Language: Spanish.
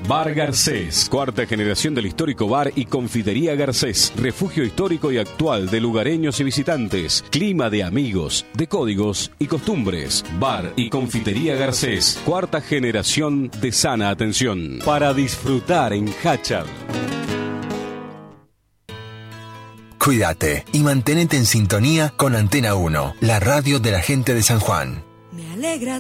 Bar Garcés, cuarta generación del histórico bar y confitería Garcés, refugio histórico y actual de lugareños y visitantes, clima de amigos, de códigos y costumbres. Bar y confitería Garcés, cuarta generación de sana atención, para disfrutar en Hachal. Cuídate y manténete en sintonía con Antena 1, la radio de la gente de San Juan. Me alegra